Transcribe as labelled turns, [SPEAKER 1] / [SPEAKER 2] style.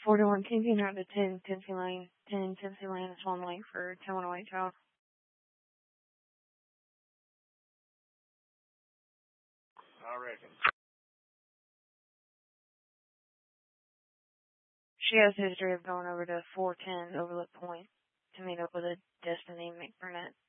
[SPEAKER 1] 41 Tennessee out to 10 Tennessee Lane. 10 Tennessee Lane is one way for 10-108 child.
[SPEAKER 2] I reckon.
[SPEAKER 1] She has a history of going over to 410 Overlook Point to meet up with a Destiny McBurnett.